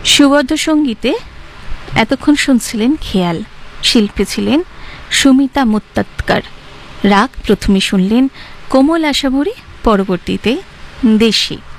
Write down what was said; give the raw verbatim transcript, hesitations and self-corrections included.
সুবদ্ধ সঙ্গীতে এতক্ষণ শুনছিলেন খেয়াল, শিল্পী ছিলেন সুমিতা মুত্তাৎকার। রাগ প্রথমে শুনলেন কোমল আশাভরি, পরবর্তীতে দেশি।